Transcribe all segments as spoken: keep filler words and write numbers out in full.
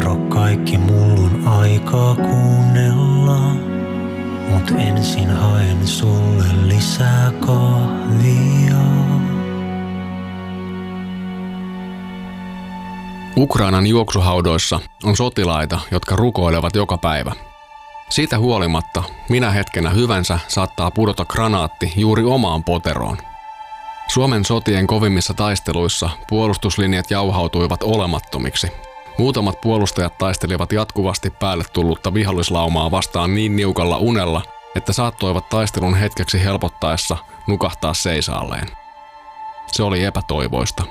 Kerro kaikki, mulla on aikaa kuunnella. Mut ensin haen sulle lisää kahvia. Ukrainan juoksuhaudoissa on sotilaita, jotka rukoilevat joka päivä. Siitä huolimatta, minä hetkenä hyvänsä saattaa pudota granaatti juuri omaan poteroon. Suomen sotien kovimmissa taisteluissa puolustuslinjat jauhautuivat olemattomiksi. Muutamat puolustajat taistelivat jatkuvasti päälle tullutta vihollislaumaa vastaan niin niukalla unella, että saattoivat taistelun hetkeksi helpottaessa nukahtaa seisaalleen. Se oli epätoivoista.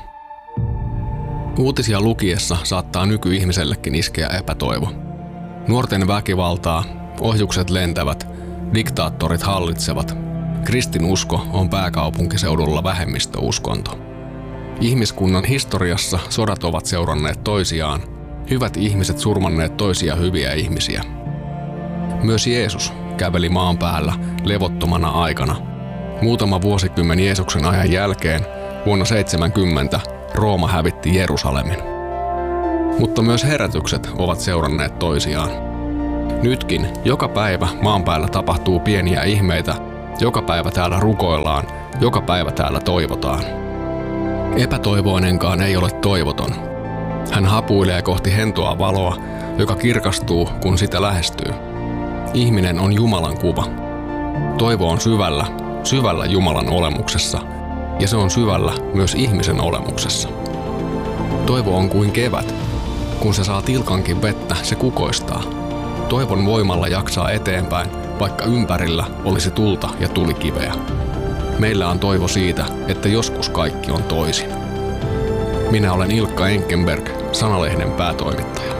Uutisia lukiessa saattaa nykyihmisellekin iskeä epätoivo. Nuorten väkivaltaa, ohjukset lentävät, diktaattorit hallitsevat. Kristinusko on pääkaupunkiseudulla vähemmistöuskonto. Ihmiskunnan historiassa sodat ovat seuranneet toisiaan, hyvät ihmiset surmanneet toisia hyviä ihmisiä. Myös Jeesus käveli maan päällä levottomana aikana. Muutama vuosikymmen Jeesuksen ajan jälkeen, vuonna seitsemänkymmentä, Rooma hävitti Jerusalemin. Mutta myös herätykset ovat seuranneet toisiaan. Nytkin joka päivä maan päällä tapahtuu pieniä ihmeitä, joka päivä täällä rukoillaan, joka päivä täällä toivotaan. Epätoivoinenkaan ei ole toivoton. Hän hapuilee kohti hentoa valoa, joka kirkastuu, kun sitä lähestyy. Ihminen on Jumalan kuva. Toivo on syvällä, syvällä Jumalan olemuksessa, ja se on syvällä myös ihmisen olemuksessa. Toivo on kuin kevät. Kun se saa tilkankin vettä, se kukoistaa. Toivon voimalla jaksaa eteenpäin, vaikka ympärillä olisi tulta ja tulikiveä. Meillä on toivo siitä, että joskus kaikki on toisin. Minä olen Ilkka Enkenberg, Sanalehden päätoimittaja.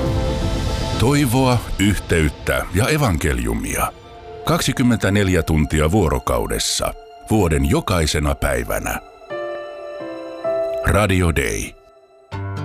Toivoa, yhteyttä ja evankeliumia. kaksikymmentäneljä tuntia vuorokaudessa, vuoden jokaisena päivänä. Radio Day.